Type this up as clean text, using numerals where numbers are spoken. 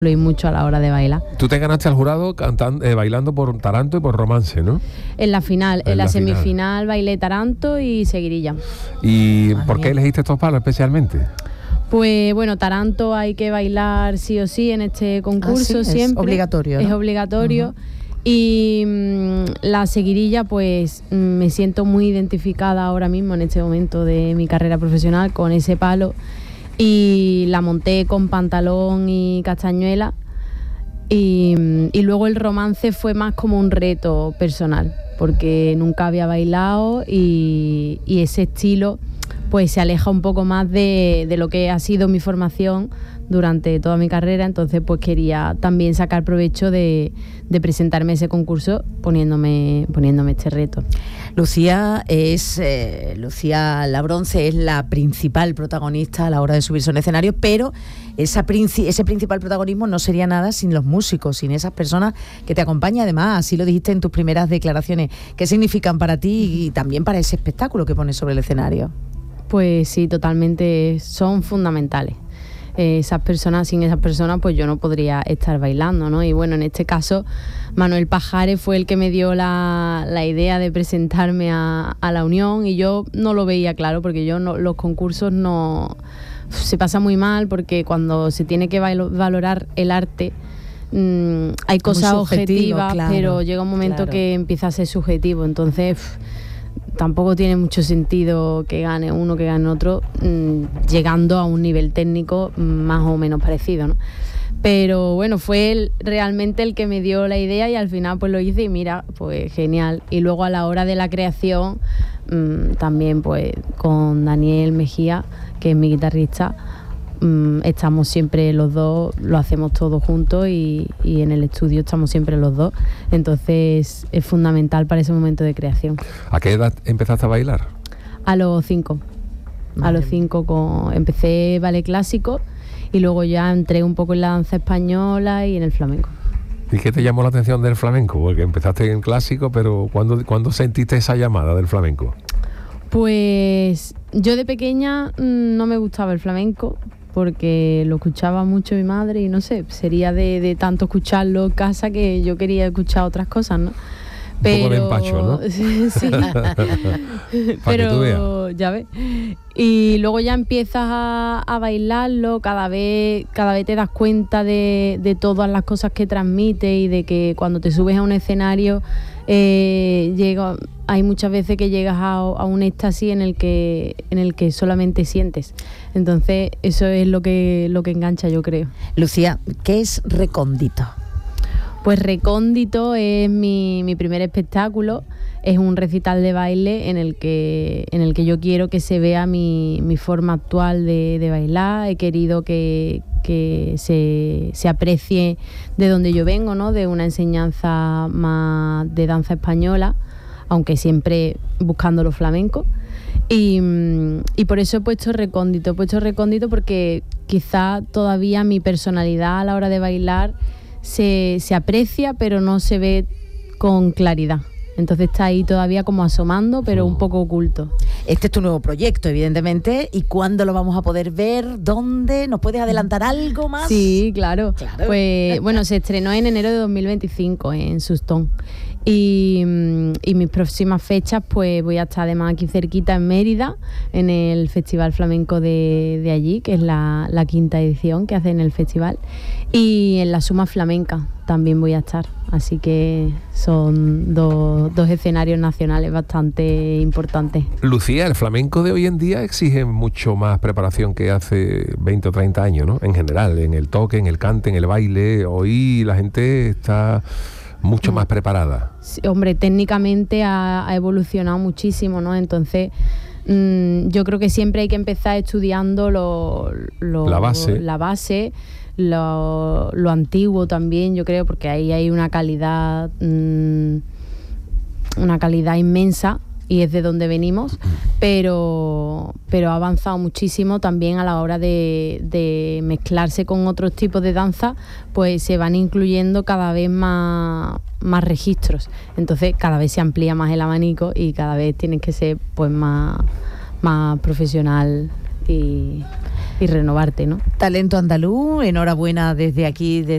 influir mucho a la hora de bailar. Tú te ganaste al jurado bailando por taranto y por romance, ¿no? En la final, en la semifinal bailé taranto y seguirilla. ¿Y por qué elegiste estos palos especialmente? Pues bueno, taranto hay que bailar sí o sí en este concurso, ¿sí? siempre. Es obligatorio, ¿no? Es obligatorio. Y la seguirilla, pues me siento muy identificada ahora mismo en este momento de mi carrera profesional con ese palo. Y la monté con pantalón y castañuela y luego el romance fue más como un reto personal porque nunca había bailado y ese estilo pues se aleja un poco más de lo que ha sido mi formación durante toda mi carrera, entonces pues quería también sacar provecho de presentarme a ese concurso poniéndome este reto. Lucía Labronce es la principal protagonista a la hora de subirse a un escenario, pero ese principal protagonismo no sería nada sin los músicos, sin esas personas que te acompañan. Además, así lo dijiste en tus primeras declaraciones. ¿Qué significan para ti y también para ese espectáculo que pones sobre el escenario? Pues sí, totalmente, son fundamentales. Sin esas personas pues yo no podría estar bailando, ¿no? Y bueno, en este caso Manuel Pajares fue el que me dio la idea de presentarme a la Unión y yo no lo veía claro porque los concursos no se pasa muy mal porque cuando se tiene que valorar el arte hay cosas objetivas, claro, pero llega un momento que empieza a ser subjetivo, entonces tampoco tiene mucho sentido que gane uno, que gane otro, llegando a un nivel técnico más o menos parecido, ¿no? Pero bueno, fue él realmente el que me dio la idea y al final pues lo hice y mira, pues genial. Y luego a la hora de la creación, también pues con Daniel Mejía, que es mi guitarrista, estamos siempre los dos, lo hacemos todos juntos y en el estudio estamos siempre los dos, entonces es fundamental para ese momento de creación. ¿A qué edad empezaste a bailar? A los 5. A los 5 empecé ballet clásico y luego ya entré un poco en la danza española y en el flamenco. ¿Y qué te llamó la atención del flamenco? Porque empezaste en clásico, pero ¿cuándo sentiste esa llamada del flamenco? Pues yo de pequeña no me gustaba el flamenco porque lo escuchaba mucho mi madre y no sé, sería de tanto escucharlo en casa que yo quería escuchar otras cosas, ¿no? Pero, un poco de empacho, ¿no? Sí. Pero ya ves. Y luego ya empiezas a bailarlo, cada vez te das cuenta de todas las cosas que transmite y de que cuando te subes a un escenario hay muchas veces que llegas a un éxtasis en el que solamente sientes. Entonces eso es lo que engancha, yo creo. Lucía, ¿qué es Recóndito? Pues Recóndito es mi primer espectáculo, es un recital de baile en el que yo quiero que se vea mi forma actual de bailar. He querido que se aprecie de donde yo vengo, ¿no? De una enseñanza más de danza española, aunque siempre buscando lo flamenco. Y por eso he puesto Recóndito porque quizá todavía mi personalidad a la hora de bailar se aprecia, pero no se ve con claridad. Entonces está ahí todavía como asomando, pero un poco oculto. Este es tu nuevo proyecto, evidentemente. ¿Y cuándo lo vamos a poder ver? ¿Dónde? ¿Nos puedes adelantar algo más? Sí, claro. Pues bueno, se estrenó en enero de 2025 en Sustón. Y mis próximas fechas, pues voy a estar además aquí cerquita en Mérida, en el Festival Flamenco de allí, que es la 5ª edición que hacen el festival, y en la Suma Flamenca también voy a estar, así que son dos escenarios nacionales bastante importantes. Lucía, el flamenco de hoy en día exige mucho más preparación que hace 20 o 30 años, ¿no? En general, en el toque, en el cante, en el baile. Hoy la gente está mucho más preparada. Sí, hombre, técnicamente ha evolucionado muchísimo, ¿no? Entonces yo creo que siempre hay que empezar estudiando la base, lo antiguo también, yo creo, porque ahí hay una calidad inmensa y es de donde venimos, pero ha avanzado muchísimo también a la hora de mezclarse con otros tipos de danza, pues se van incluyendo cada vez más registros, entonces cada vez se amplía más el abanico y cada vez tienes que ser pues más profesional y renovarte, ¿no? Talento andaluz, enhorabuena desde aquí, desde